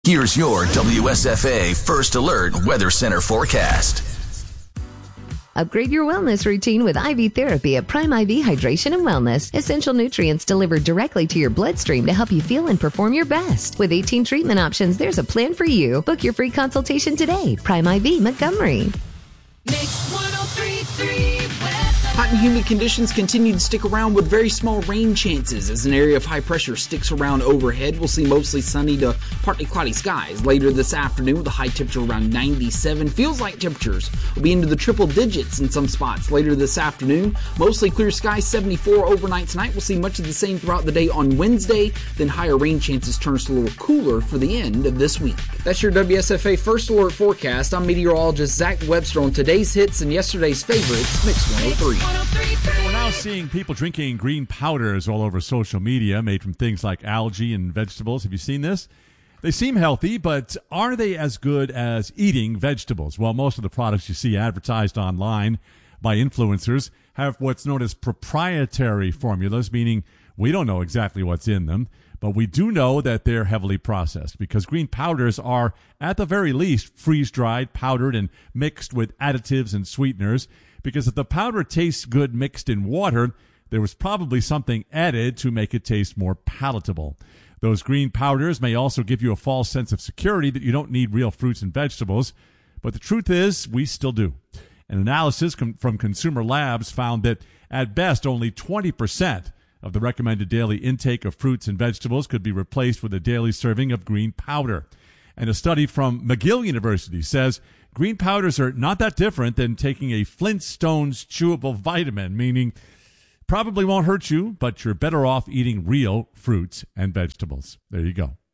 Here's your WSFA First Alert Weather Center forecast. Upgrade your wellness routine with IV therapy at Prime IV Hydration and Wellness. Essential nutrients delivered directly to your bloodstream to help you feel and perform your best. With 18 treatment options, there's a plan for you. Book your free consultation today. Prime IV Montgomery. Mix 103.3 Hot and humid conditions continue to stick around with very small rain chances. As an area of high pressure sticks around overhead, we'll see mostly sunny to partly cloudy skies. Later this afternoon, with a high temperature around 97. Feels like temperatures will be into the triple digits in some spots. Later this afternoon, mostly clear skies, 74 overnight tonight. We'll see much of the same throughout the day on Wednesday. Then higher rain chances turns a little cooler for the end of this week. That's your WSFA First Alert forecast. I'm meteorologist Zach Webster on today's hits and yesterday's favorites, Mix 103. We're now seeing people drinking green powders all over social media made from things like algae and vegetables. Have you seen this? They seem healthy, but are they as good as eating vegetables? Well, most of the products you see advertised online by influencers have what's known as proprietary formulas, meaning we don't know exactly what's in them, but we do know that they're heavily processed because green powders are, at the very least, freeze-dried, powdered, and mixed with additives and sweeteners. Because if the powder tastes good mixed in water, there was probably something added to make it taste more palatable. Those green powders may also give you a false sense of security that you don't need real fruits and vegetables, but the truth is we still do. An analysis from Consumer Labs found that at best only 20% of the recommended daily intake of fruits and vegetables could be replaced with a daily serving of green powder. And a study from McGill University says green powders are not that different than taking a Flintstones chewable vitamin, meaning probably won't hurt you, but you're better off eating real fruits and vegetables. There you go.